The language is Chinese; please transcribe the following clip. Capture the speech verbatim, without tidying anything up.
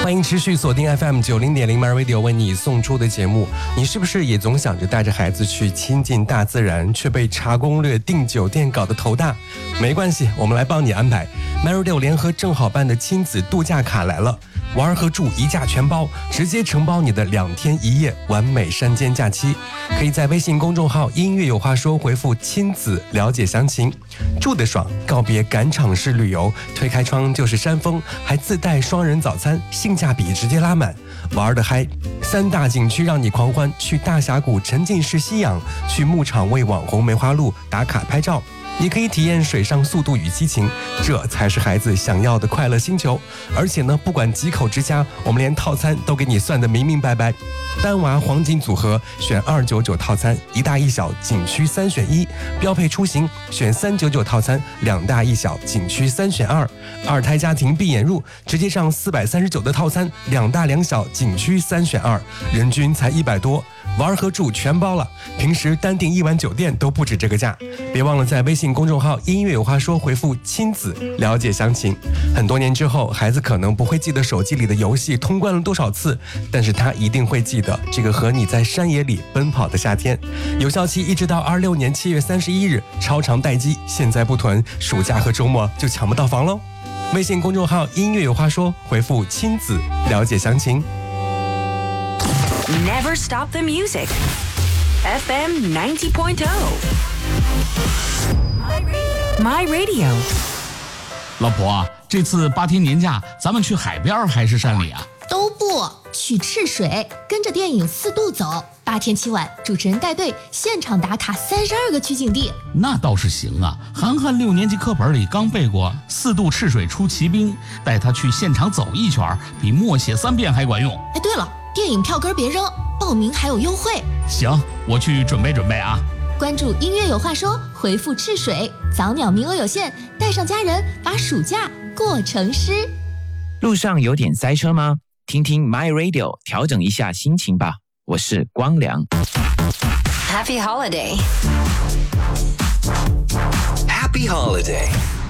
欢迎持续锁定 F M 九零点零 My Radio 为你送出的节目。你是不是也总想着带着孩子去亲近大自然，却被查攻略、订酒店搞得头大？没关系，我们来帮你安排。My Radio 联合正好办的亲子度假卡来了，玩和住一价全包，直接承包你的两天一夜完美山间假期。可以在微信公众号音乐有话说回复亲子了解详情。住得爽，告别赶场式旅游，推开窗就是山峰，还自带双人早餐，性价比直接拉满。玩得嗨，三大景区让你狂欢，去大峡谷沉浸式吸氧，去牧场为网红梅花鹿打卡拍照，也可以体验水上速度与激情，这才是孩子想要的快乐星球。而且呢，不管几口之家，我们连套餐都给你算得明明白白。单娃黄金组合选二九九套餐，一大一小景区三选一；标配出行选三九九套餐，两大一小景区三选二；二胎家庭闭眼入直接上四百三十九的套餐，两大两小景区三选二，人均才一百多。玩和住全包了，平时单订一晚酒店都不止这个价。别忘了在微信公众号音乐有话说回复亲子了解详情。很多年之后，孩子可能不会记得手机里的游戏通关了多少次，但是他一定会记得这个和你在山野里奔跑的夏天。有效期一直到二六年七月三十一日，超长待机，现在不囤，暑假和周末就抢不到房喽。微信公众号音乐有话说回复亲子了解详情。 Never stop the music. F M ninety point oh. My Radio. 老婆，这次八天年假，咱们去海边还是山里啊？ 都不去赤水，跟着电影四渡走。八天七晚，主持人带队，现场打卡三十二个取景地。 那倒是行啊，涵涵六年级课本里刚背过四渡赤水出奇兵，带他去现场走一圈，比默写三遍还管用。 哎，对了，电影票根别扔，报名还有优惠。 行，我去准备准备啊。 关注音乐有话说，回复赤水，早鸟名额有限，带上家人，把暑假过成诗。 路上有点塞车吗？听听 My Radio， 调整一下心情吧。我是光良。 Happy holiday. Happy holiday.